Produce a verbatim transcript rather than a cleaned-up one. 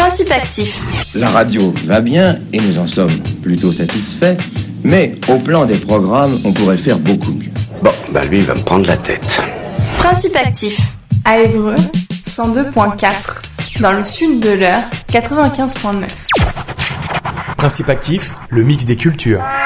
Principe actif. La radio va bien et nous en sommes plutôt satisfaits, mais au plan des programmes, on pourrait faire beaucoup mieux. Bon, bah lui, il va me prendre la tête. Principe actif. À Évreux, cent deux virgule quatre. Dans le sud de l'Eure, quatre-vingt-quinze virgule neuf. Principe actif, le mix des cultures.